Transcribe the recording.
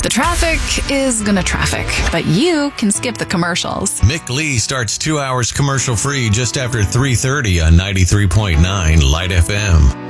The traffic is gonna traffic, but you can skip the commercials. Mick Lee starts 2 hours commercial free just after 3:30 on 93.9 Light FM.